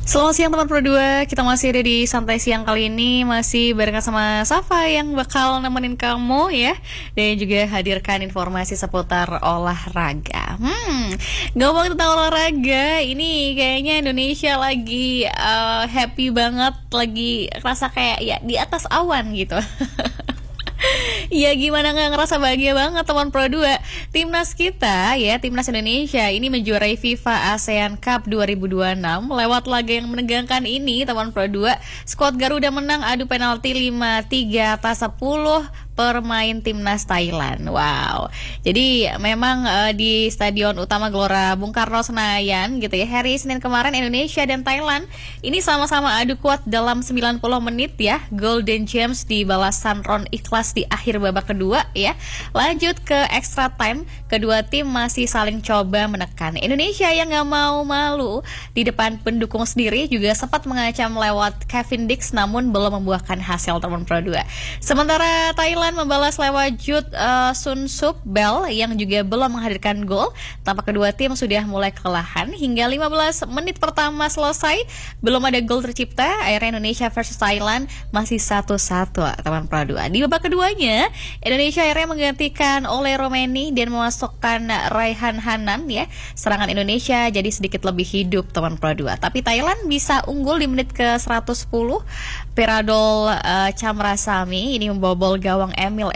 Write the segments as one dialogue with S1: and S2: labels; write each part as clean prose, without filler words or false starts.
S1: Selamat siang teman Pro 2, kita masih ada di Santai Siang kali ini. Masih barengan sama Safa yang bakal nemenin kamu ya. Dan juga hadirkan informasi seputar olahraga. Ngomong tentang olahraga, ini kayaknya Indonesia lagi happy banget. Lagi rasa kayak ya di atas awan gitu. Ya gimana gak ngerasa bahagia banget teman Pro 2. Timnas kita ya, Timnas Indonesia ini menjuarai FIFA ASEAN Cup 2026 lewat laga yang menegangkan ini teman Pro 2. Skuad Garuda menang adu penalti 5-3 atas 10 permain Timnas Thailand. Wow. Jadi memang di Stadion Utama Gelora Bung Karno Senayan gitu ya, hari Senin kemarin Indonesia dan Thailand ini sama-sama adu kuat dalam 90 menit ya. Golden James dibalas Sanron Ikhlas di akhir babak kedua ya. Lanjut ke extra time, kedua tim masih saling coba menekan. Indonesia yang gak mau malu di depan pendukung sendiri juga sempat mengancam lewat Kevin Dix namun belum membuahkan hasil teman Pro 2. Sementara Thailand membalas lewat Jude Sunsup Bell yang juga belum menghadirkan gol. Tampak kedua tim sudah mulai kelelahan hingga 15 menit pertama selesai belum ada gol tercipta. Akhirnya Indonesia versus Thailand masih 1-1 teman Pro 2. Di babak keduanya Indonesia akhirnya menggantikan oleh Romeni dan memasukkan Raihan Hanan ya. Serangan Indonesia jadi sedikit lebih hidup teman Pro 2. Tapi Thailand bisa unggul di menit ke 110. Peradol Chamrasamy ini membobol gawang Emil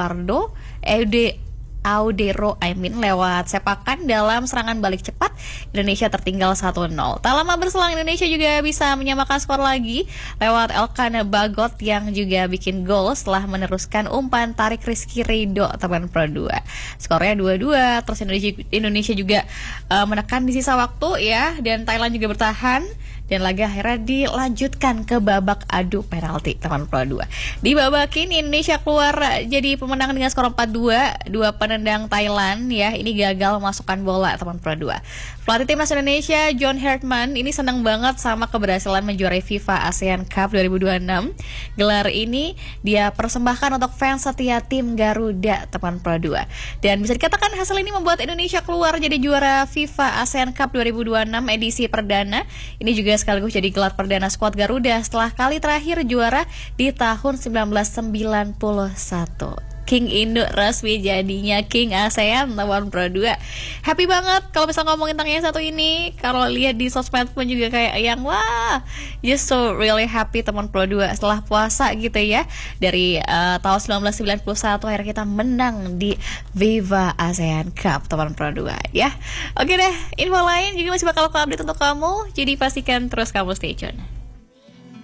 S1: Audero lewat sepakan dalam serangan balik cepat. Indonesia tertinggal 1-0. Tak lama berselang Indonesia juga bisa menyamakan skor lagi lewat Elkan Bagot yang juga bikin gol setelah meneruskan umpan tarik Rizky Ridho teman Pro 2. Skornya 2-2. Terus Indonesia juga menekan di sisa waktu ya, dan Thailand juga bertahan. Dan laga akhirnya dilanjutkan ke babak adu penalti teman Pro 2. Di babak ini Indonesia keluar jadi pemenang dengan skor 4-2. Dua penendang Thailand ya ini gagal memasukkan bola teman Pro 2. Pelatih Timnas Indonesia John Herdman ini senang banget sama keberhasilan menjuarai FIFA ASEAN Cup 2026. Gelar ini dia persembahkan untuk fans setia tim Garuda teman Pro 2. Dan bisa dikatakan hasil ini membuat Indonesia keluar jadi juara FIFA ASEAN Cup 2026 edisi perdana. Ini juga sekaligus jadi gelar perdana skuad Garuda setelah kali terakhir juara di tahun 1991. King Indo resmi jadinya King ASEAN teman Pro 2. Happy banget kalau bisa ngomongin tentang yang satu ini. Kalau lihat di sosmed pun juga kayak yang wah, just so really happy teman Pro 2 setelah puasa gitu ya. Dari tahun 1991 akhirnya kita menang di Viva ASEAN Cup teman Pro 2 ya. Oke deh, info lain juga masih bakal aku update untuk kamu. Jadi pastikan terus kamu stay tune.